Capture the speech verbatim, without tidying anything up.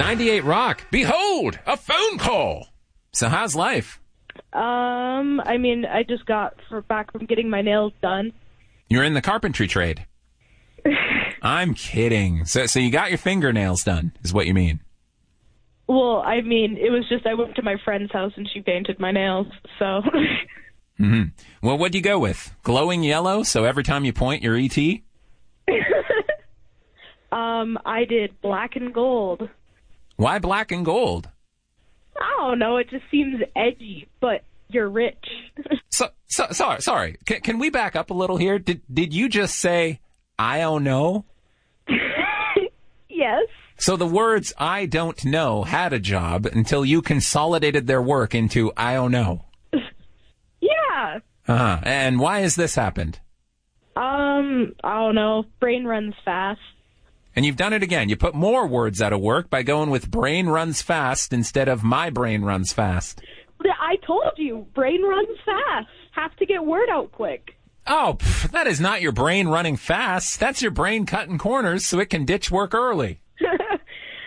ninety-eight Rock. Behold, a phone call. So how's life? Um, I mean, I just got for, back from getting my nails done. You're in the carpentry trade. I'm kidding. So, so you got your fingernails done, is what you mean? Well, I mean, it was just I went to my friend's house and she painted my nails, so... Mm-hmm. Well, what'd you go with? Glowing yellow, so every time you point, you're E T? um, I did black and gold. Why black and gold? I don't know. It just seems edgy, but you're rich. so, so, sorry, sorry. Can, can we back up a little here? Did did you just say, I don't know? Yes. So the words I don't know had a job until you consolidated their work into I don't know. Yeah. Uh-huh. And why has this happened? Um, I don't know. Brain runs fast. And you've done it again. You put more words out of work by going with brain runs fast instead of my brain runs fast. I told you, brain runs fast. Have to get word out quick. Oh, pff, that is not your brain running fast. That's your brain cutting corners so it can ditch work early.